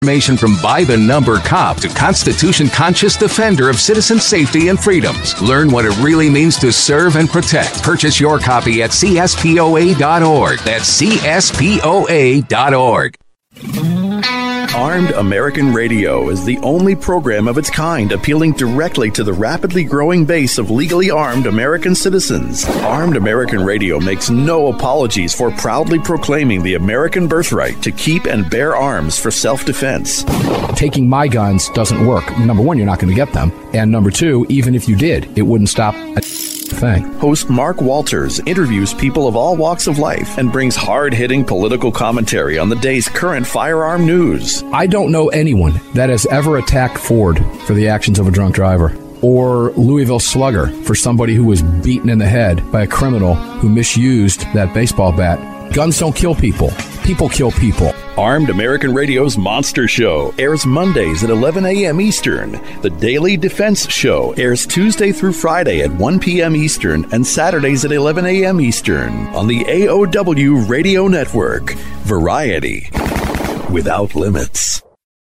Information from by the number cop to Constitution conscious defender of citizen safety and freedoms. Learn what it really means to serve and protect. Purchase your copy at CSPOA.org. That's CSPOA.org. Armed American Radio is the only program of its kind appealing directly to the rapidly growing base of legally armed American citizens. Armed American Radio makes no apologies for proudly proclaiming the American birthright to keep and bear arms for self-defense. Taking my guns doesn't work. Number one, you're not going to get them. And number two, even if you did, it wouldn't stop a thing. Host Mark Walters interviews people of all walks of life and brings hard-hitting political commentary on the day's current firearm news. I don't know anyone that has ever attacked Ford for the actions of a drunk driver, or Louisville Slugger for somebody who was beaten in the head by a criminal who misused that baseball bat. Guns don't kill people. People kill people. Armed American Radio's Monster Show airs Mondays at 11 a.m. Eastern. The Daily Defense Show airs Tuesday through Friday at 1 p.m. Eastern and Saturdays at 11 a.m. Eastern on the AOW Radio Network. Variety without limits.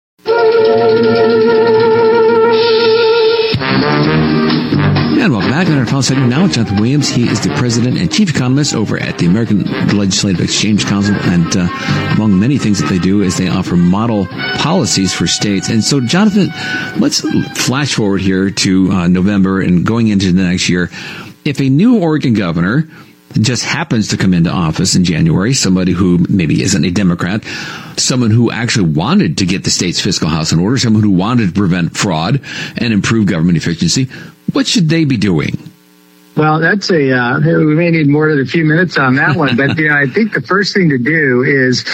And welcome back on our final segment now with Jonathan Williams. He is the president and chief economist over at the American Legislative Exchange Council. And among many things that they do is they offer model policies for states. And so, Jonathan, let's flash forward here to November and going into the next year. If a new Oregon governor just happens to come into office in January, somebody who maybe isn't a Democrat, someone who actually wanted to get the state's fiscal house in order, someone who wanted to prevent fraud and improve government efficiency, what should they be doing? Well, that's we may need more than a few minutes on that one, but I think the first thing to do is,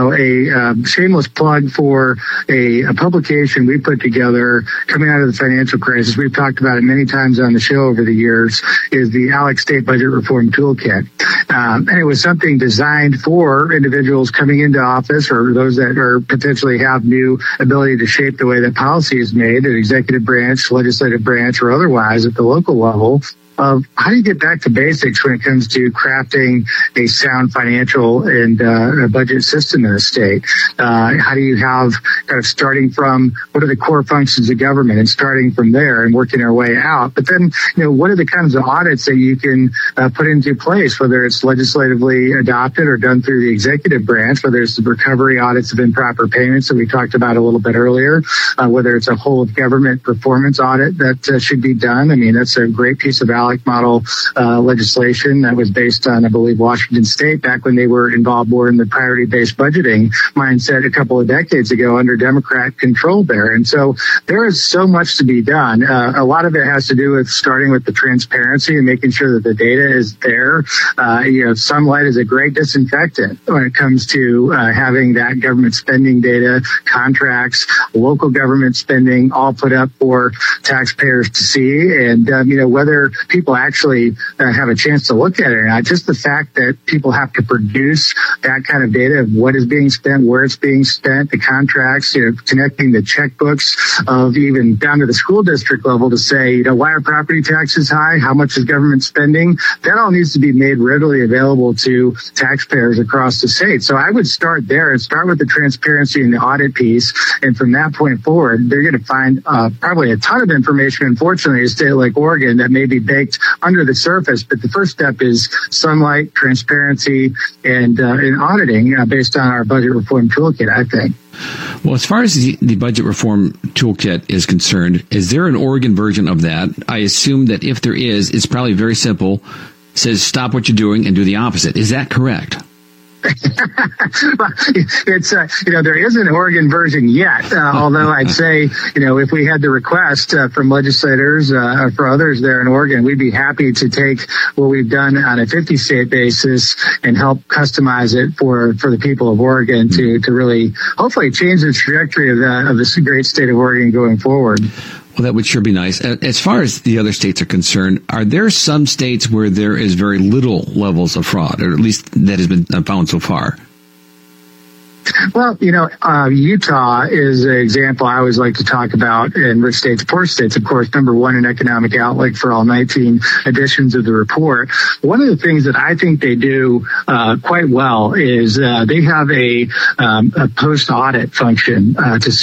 a shameless plug for a publication we put together coming out of the financial crisis. We've talked about it many times on the show over the years, is the ALEC State Budget Reform Toolkit. And it was something designed for individuals coming into office or those that are potentially have new ability to shape the way that policy is made, the executive branch, legislative branch, or otherwise at the local level, of how do you get back to basics when it comes to crafting a sound financial and budget system in the state? How do you have kind of starting from what are the core functions of government and starting from there and working our way out? But then, what are the kinds of audits that you can put into place, whether it's legislatively adopted or done through the executive branch, whether it's the recovery audits of improper payments that we talked about a little bit earlier, whether it's a whole of government performance audit that should be done. I mean, that's a great piece of ALEC model legislation that was based on, I believe, Washington State back when they were involved more in the priority-based budgeting mindset a couple of decades ago under Democrat control there. And so there is so much to be done. A lot of it has to do with starting with the transparency and making sure that the data is there. Sunlight is a great disinfectant when it comes to having that government spending data, contracts, local government spending all put up for taxpayers to see. And, whether people actually have a chance to look at it or not, just the fact that people have to produce that kind of data of what is being spent, where it's being spent, the contracts, connecting the checkbooks of even down to the school district level to say, why are property taxes high? How much is government spending? That all needs to be made readily available to taxpayers across the state. So I would start there and start with the transparency and the audit piece. And from that point forward, they're going to find probably a ton of information, unfortunately, in a state like Oregon that may be baked under the surface. But the first step is sunlight, transparency, and auditing based on our budget reform toolkit, I think. Well, as far as the budget reform toolkit is concerned, is there an Oregon version of that? I assume that if there is, it's probably very simple. It says stop what you're doing and do the opposite. Is that correct? It's there is an Oregon version yet, although I'd say if we had the request from legislators for others there in Oregon, we'd be happy to take what we've done on a 50-state basis and help customize it for the people of Oregon to really hopefully change the trajectory of this great state of Oregon going forward. Well, that would sure be nice. As far as the other states are concerned, are there some states where there is very little levels of fraud, or at least that has been found so far? Well, Utah is an example I always like to talk about in rich states, poor states, of course, number one in economic outlook for all 19 editions of the report. One of the things that I think they do quite well is they have a post-audit function to